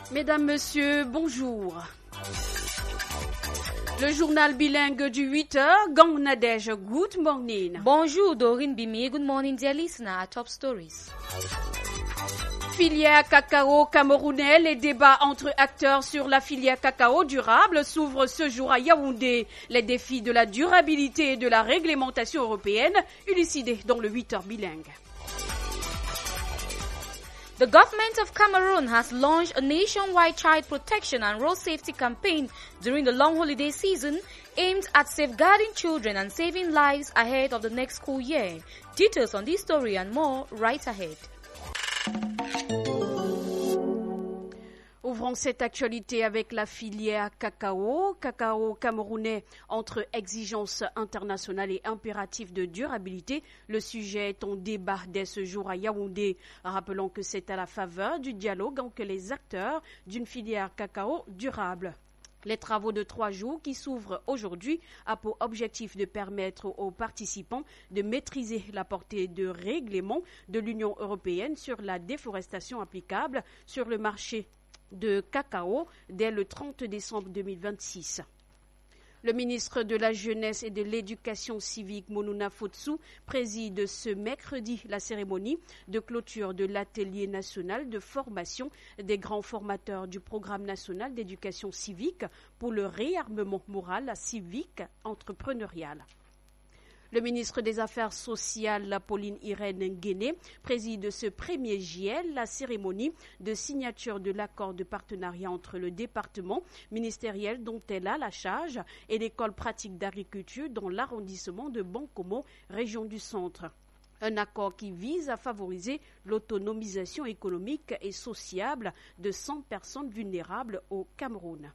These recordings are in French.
Mesdames, Messieurs, bonjour. Le journal bilingue du 8h, Gang Nadège, good morning. Bonjour Dorine Bimi, good morning dear listener, top stories. Filière cacao camerounais, les débats entre acteurs sur la filière cacao durable s'ouvrent ce jour à Yaoundé. Les défis de la durabilité et de la réglementation européenne, élucidés dans le 8h bilingue. The government of Cameroon has launched a nationwide child protection and road safety campaign during the long holiday season aimed at safeguarding children and saving lives ahead of the next school year. Details on this story and more right ahead. Ouvrons cette actualité avec la filière cacao camerounais entre exigences internationales et impératifs de durabilité. Le sujet est en débat dès ce jour à Yaoundé. Rappelons que c'est à la faveur du dialogue entre les acteurs d'une filière cacao durable. Les travaux de 3 jours qui s'ouvrent aujourd'hui a pour objectif de permettre aux participants de maîtriser la portée de règlement de l'Union européenne sur la déforestation applicable sur le marché de cacao dès le 30 décembre 2026. Le ministre de la Jeunesse et de l'Éducation civique, Monuna Fotsu, préside ce mercredi la cérémonie de clôture de l'atelier national de formation des grands formateurs du programme national d'éducation civique pour le réarmement moral, civique, entrepreneurial. Le ministre des Affaires sociales, Pauline Irène Nguéné, préside ce 1er juillet la cérémonie de signature de l'accord de partenariat entre le département ministériel dont elle a la charge et l'école pratique d'agriculture dans l'arrondissement de Bankomo, région du Centre. Un accord qui vise à favoriser l'autonomisation économique et sociale de 100 personnes vulnérables au Cameroun.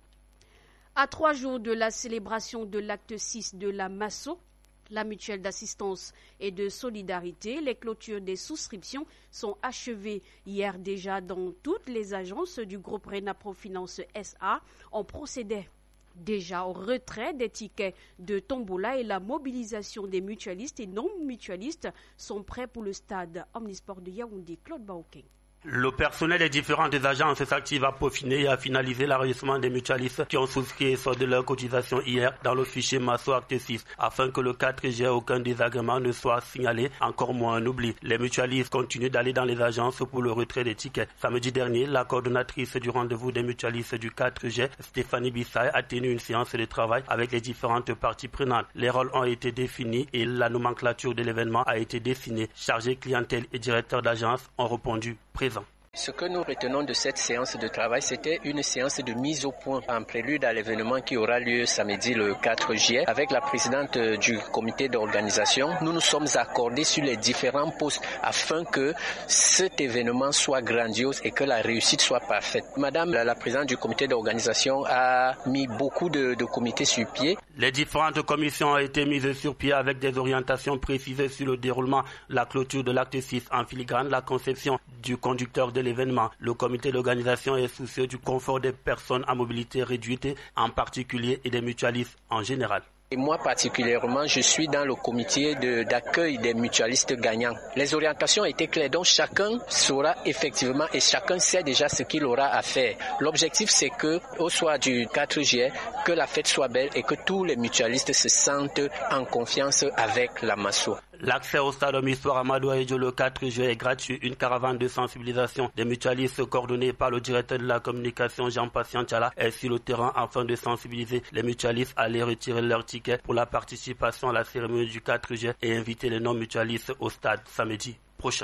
À 3 jours de la célébration de l'acte 6 de la MASSO, la mutuelle d'assistance et de solidarité, les clôtures des souscriptions sont achevées hier déjà dans toutes les agences du groupe Renapro Finance SA. On procédait déjà au retrait des tickets de tombola et la mobilisation des mutualistes et non-mutualistes sont prêts pour le stade Omnisport de Yaoundé. Claude Baoking. Le personnel des différentes agences s'active à peaufiner et à finaliser l'enregistrement des mutualistes qui ont souscrit et sorti de leur cotisation hier dans le fichier Masso Acte 6 afin que le 4 juillet aucun désagrément ne soit signalé, encore moins un oubli. Les mutualistes continuent d'aller dans les agences pour le retrait des tickets. Samedi dernier, la coordonnatrice du rendez-vous des mutualistes du 4 juillet, Stéphanie Bissay, a tenu une séance de travail avec les différentes parties prenantes. Les rôles ont été définis et la nomenclature de l'événement a été dessinée. Chargé clientèle et directeur d'agence ont répondu présent. Ce que nous retenons de cette séance de travail, c'était une séance de mise au point en prélude à l'événement qui aura lieu samedi le 4 juillet. Avec la présidente du comité d'organisation, nous nous sommes accordés sur les différents postes afin que cet événement soit grandiose et que la réussite soit parfaite. Madame la présidente du comité d'organisation a mis beaucoup de comités sur pied. Les différentes commissions ont été mises sur pied avec des orientations précisées sur le déroulement, la clôture de l'acte 6 en filigrane, la conception du conducteur de l'événement. Le comité d'organisation est soucieux du confort des personnes à mobilité réduite en particulier et des mutualistes en général. Et moi particulièrement, je suis dans le comité d'accueil des mutualistes gagnants. Les orientations étaient claires, donc chacun saura effectivement et chacun sait déjà ce qu'il aura à faire. L'objectif c'est que, au soir du 4 juillet, que la fête soit belle et que tous les mutualistes se sentent en confiance avec la MASSO. L'accès au stade Omnisport Amadou Ahidjo le 4 juillet est gratuit. Une caravane de sensibilisation des mutualistes coordonnée par le directeur de la communication Jean-Patient Tchala est sur le terrain afin de sensibiliser les mutualistes à aller retirer leur ticket pour la participation à la cérémonie du 4 juillet et inviter les non-mutualistes au stade samedi prochain.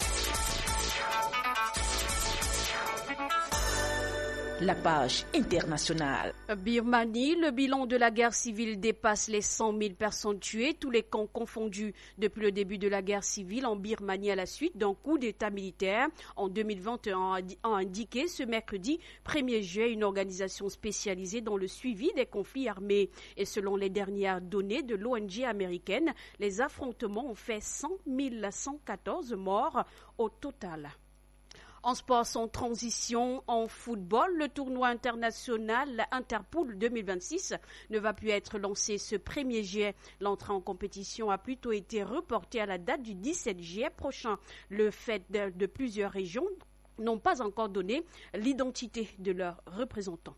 La page internationale. Birmanie, le bilan de la guerre civile dépasse les 100 000 personnes tuées, tous les camps confondus depuis le début de la guerre civile en Birmanie à la suite d'un coup d'État militaire en 2021, a indiqué ce mercredi 1er juillet une organisation spécialisée dans le suivi des conflits armés. Et selon les dernières données de l'ONG américaine, les affrontements ont fait 100 114 morts au total. En sport sans transition, en football, le tournoi international Interpool 2026 ne va plus être lancé ce 1er juillet. L'entrée en compétition a plutôt été reportée à la date du 17 juillet prochain. Le fait de plusieurs régions n'ont pas encore donné l'identité de leurs représentants.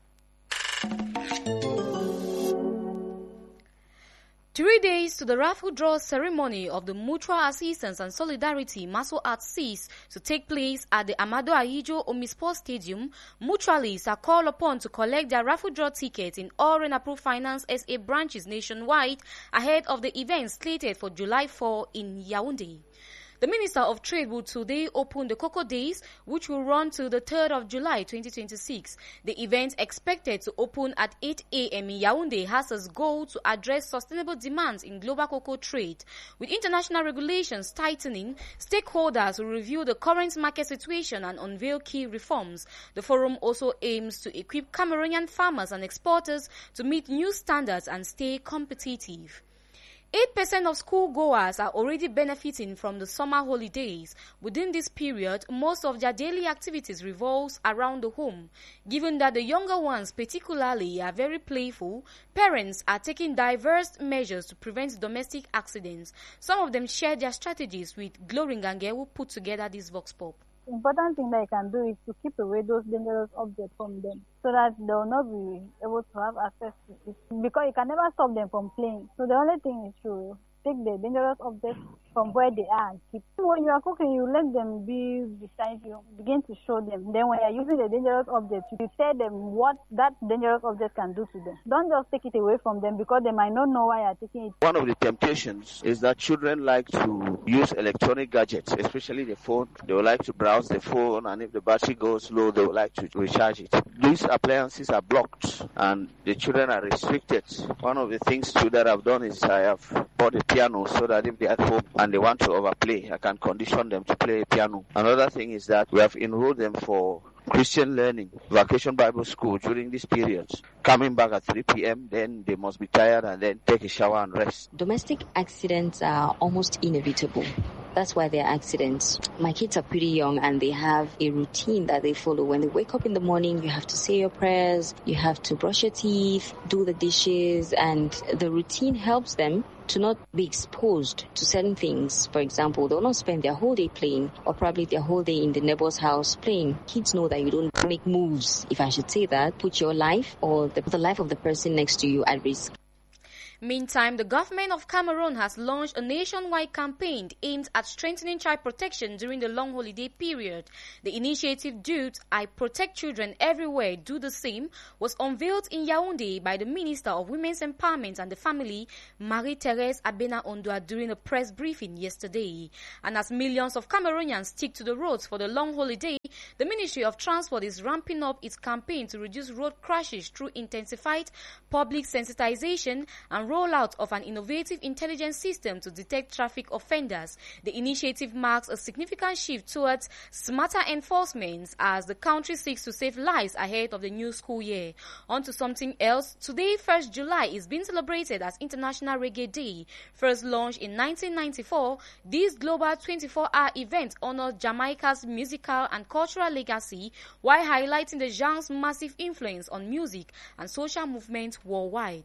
3 days to the raffle draw ceremony of the Mutual Assistance and Solidarity Maso Art Seas to take place at the Amado Ahijo Omisport Stadium, mutualists are called upon to collect their raffle draw tickets in all REN-approved Finance SA branches nationwide ahead of the event slated for July 4 in Yaoundé. The Minister of Trade will today open the Cocoa Days, which will run till the 3rd of July 2026. The event, expected to open at 8 a.m. in Yaoundé, has as goal to address sustainable demands in global cocoa trade. With international regulations tightening, stakeholders will review the current market situation and unveil key reforms. The forum also aims to equip Cameroonian farmers and exporters to meet new standards and stay competitive. 8% of schoolgoers are already benefiting from the summer holidays. Within this period, most of their daily activities revolves around the home. Given that the younger ones particularly are very playful, parents are taking diverse measures to prevent domestic accidents. Some of them share their strategies with Glory Ngange, who put together this Vox Pop. The important thing that you can do is to keep away those dangerous objects from them so that they will not be able to have access to it. Because you can never stop them from playing. So the only thing is to take the dangerous objects from where they are and keep. When you are cooking, you let them be beside you, begin to show them. Then when you are using the dangerous objects, you tell them what that dangerous object can do to them. Don't just take it away from them because they might not know why you are taking it. One of the temptations is that children like to use electronic gadgets, especially the phone. They would like to browse the phone, and if the battery goes low, they would like to recharge it. These appliances are blocked and the children are restricted. One of the things too that I've done is I have bought a piano so that if they're at home and they want to overplay, I can condition them to play piano. Another thing is that we have enrolled them for Christian learning, vacation Bible school during this period. Coming back at 3 p.m., then they must be tired and then take a shower and rest. Domestic accidents are almost inevitable. That's why they're accidents. My kids are pretty young and they have a routine that they follow. When they wake up in the morning, you have to say your prayers, you have to brush your teeth, do the dishes, and the routine helps them to not be exposed to certain things. For example, they'll not spend their whole day playing or probably their whole day in the neighbor's house playing. Kids know that you don't make moves, if I should say that, put your life or the life of the person next to you at risk. Meantime, the government of Cameroon has launched a nationwide campaign aimed at strengthening child protection during the long holiday period. The initiative dubbed I Protect Children Everywhere, Do the Same was unveiled in Yaoundé by the Minister of Women's Empowerment and the Family, Marie-Thérèse Abena-Ondua, during a press briefing yesterday. And as millions of Cameroonians stick to the roads for the long holiday, the Ministry of Transport is ramping up its campaign to reduce road crashes through intensified public sensitization and rollout of an innovative intelligence system to detect traffic offenders. The initiative marks a significant shift towards smarter enforcement as the country seeks to save lives ahead of the new school year. On to something else. Today, 1st July, is being celebrated as International Reggae Day. First launched in 1994, this global 24-hour event honors Jamaica's musical and cultural legacy while highlighting the genre's massive influence on music and social movements worldwide.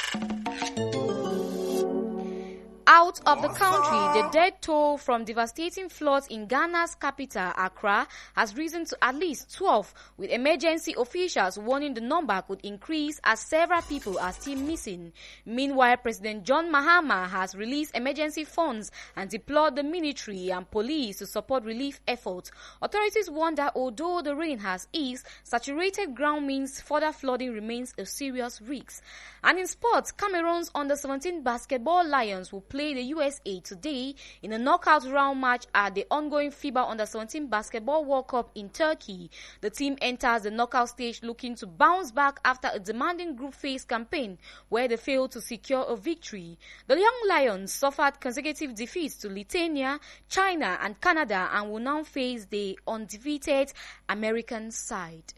Out of the country, the death toll from devastating floods in Ghana's capital, Accra, has risen to at least 12, with emergency officials warning the number could increase as several people are still missing. Meanwhile, President John Mahama has released emergency funds and deployed the military and police to support relief efforts. Authorities warn that although the rain has eased, saturated ground means further flooding remains a serious risk. And in sports, Cameroon's under-17 basketball Lions will play the USA today in a knockout round match at the ongoing FIBA Under-17 Basketball World Cup in Turkey. The team enters the knockout stage looking to bounce back after a demanding group phase campaign where they failed to secure a victory. The Young Lions suffered consecutive defeats to Lithuania, China and Canada and will now face the undefeated American side.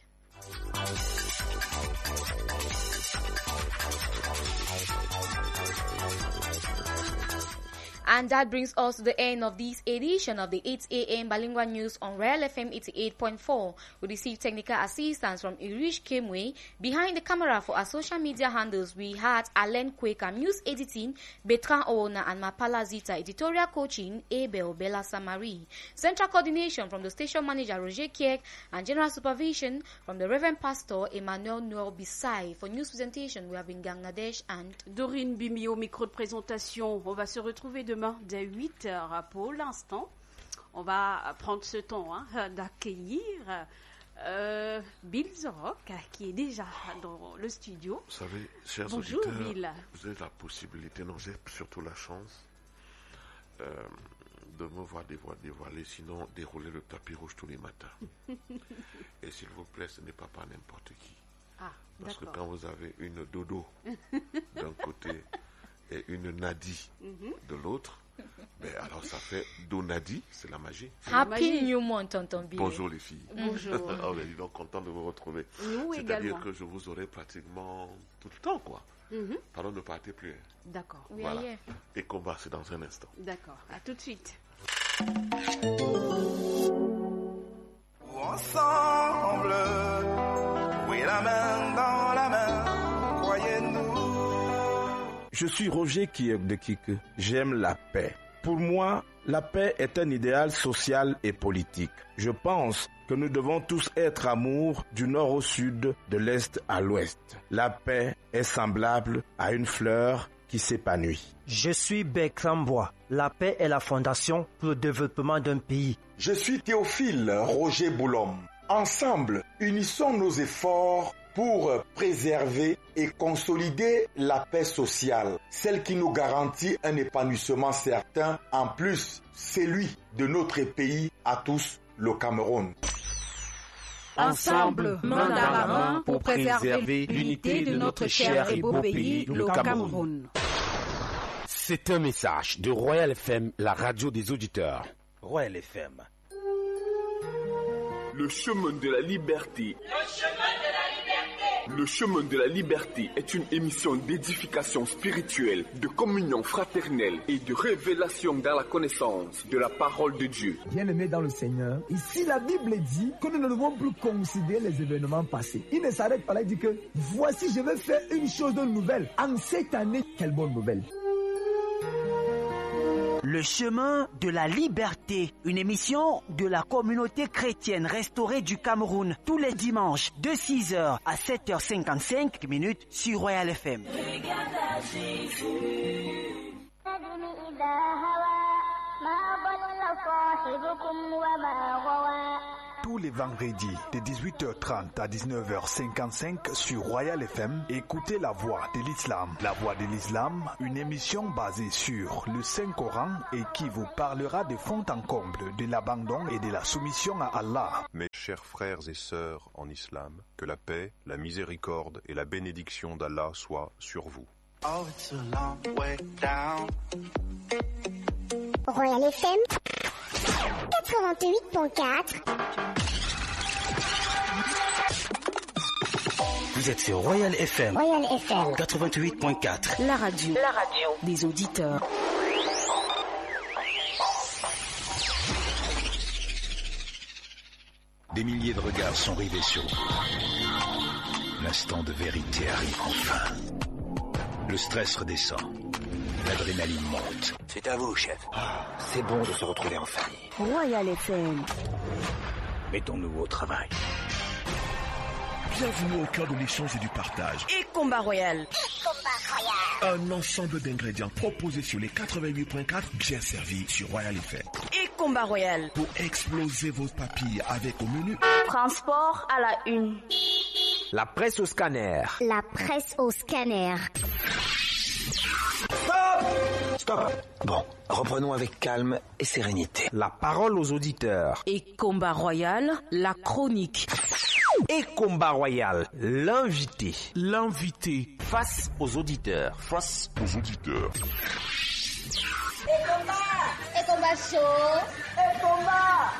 And that brings us to the end of this edition of the 8 a.m. Bilingual News on Royal FM 88.4. We received technical assistance from Irish Kemwe. Behind the camera for our social media handles, we had Alain Kweka, news editing, Bertrand Oona and Mapala Zita, editorial coaching, Abel Bella Samari. Central coordination from the station manager, Roger Kiek, and general supervision from the Reverend Pastor Emmanuel Noor Bissai. For news presentation, we have been Gangladesh and Dorine Bimi au micro de présentation. On va se retrouver demain dès 8h. Pour l'instant, on va prendre ce temps d'accueillir Bill Zorok qui est déjà dans le studio. Vous savez, chers Bonjour, auditeurs, Bill. vous avez la possibilité, non, j'ai surtout la chance de me voir dévoiler, sinon dérouler le tapis rouge tous les matins. Et s'il vous plaît, ce n'est pas par n'importe qui. Ah, parce que d'accord. quand vous avez une dodo d'un côté et une Nadi de l'autre, ben alors ça fait Donadi, c'est la magie. Happy New Month, tonton Bill. Bonjour les filles. Bonjour. Oh, ben, dis donc, content de vous retrouver. Nous C'est-à-dire également. que je vous aurai pratiquement tout le temps, quoi. Pardon, ne partez plus. Hein. D'accord. Oui, Voilà. yeah. Et combat, c'est dans un instant. D'accord. À tout de suite. Ensemble, oui, la main dans la main, croyez-nous. Je suis Roger Kiek de Kike. J'aime la paix. Pour moi, la paix est un idéal social et politique. Je pense que nous devons tous être amour du nord au sud, de l'est à l'ouest. La paix est semblable à une fleur qui s'épanouit. Je suis Bertrand Bois. La paix est la fondation pour le développement d'un pays. Je suis Théophile Roger Boulom. Ensemble, unissons nos efforts pour préserver et consolider la paix sociale, celle qui nous garantit un épanouissement certain, en plus celui de notre pays à tous, le Cameroun. Ensemble, main dans la main pour préserver l'unité de notre cher et beau pays, le Cameroun. C'est un message de Royal FM, la radio des auditeurs. Royal FM. Le chemin de la liberté. Le chemin de la liberté est une émission d'édification spirituelle, de communion fraternelle et de révélation dans la connaissance de la parole de Dieu. Bien-aimés dans le Seigneur, ici la Bible dit que nous ne devons plus considérer les événements passés. Il ne s'arrête pas là, il dit que voici je vais faire une chose de nouvelle. En cette année, quelle bonne nouvelle. Le chemin de la liberté, une émission de la communauté chrétienne restaurée du Cameroun, tous les dimanches de 6h à 7h55 sur Royal FM. Tous les vendredis de 18h30 à 19h55 sur Royal FM, écoutez La Voix de l'Islam. La Voix de l'Islam, une émission basée sur le Saint-Coran et qui vous parlera de fond en comble de l'abandon et de la soumission à Allah. Mes chers frères et sœurs en islam, que la paix, la miséricorde et la bénédiction d'Allah soient sur vous. Oh, it's a long way down. Royal FM 88.4. Vous êtes sur Royal FM. Royal FM 88.4. La radio des auditeurs. Des milliers de regards sont rivés sur vous. L'instant de vérité arrive enfin. Le stress redescend. L'adrénaline monte. C'est à vous, chef. C'est bon de se retrouver en famille. Royal FM. Mettons-nous au travail. Bienvenue au cœur de l'échange et du partage. Et Combat Royal. Un ensemble d'ingrédients proposés sur les 88.4, bien servis sur Royal FM. Et Combat Royal. Pour exploser vos papilles avec au menu. Transport à la une. La presse au scanner. La presse au scanner. Stop. Bon, reprenons avec calme et sérénité. La parole aux auditeurs. Et Combat Royal, la chronique. Et Combat Royal, l'invité. L'invité. Face aux auditeurs. Face aux auditeurs. Et combat chaud. Et combat.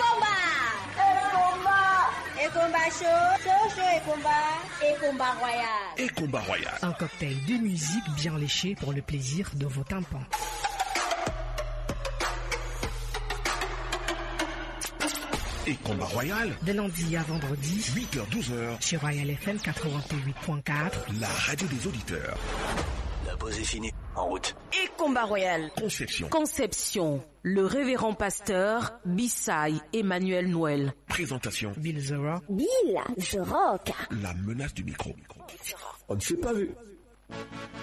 Chaud et combat royal. Et combat royal. Un cocktail de musique bien léché pour le plaisir de vos tympans. et Combat Royal. De lundi à vendredi, 8h-12h. Sur Royal FM 88.4. La radio des auditeurs. La pause est finie. En route. Et Combat Royal. Conception. Le révérend pasteur Bissai Emmanuel Noël. Présentation. Bill The Rock. Bill The Rock. La menace du micro. On ne s'est pas vu.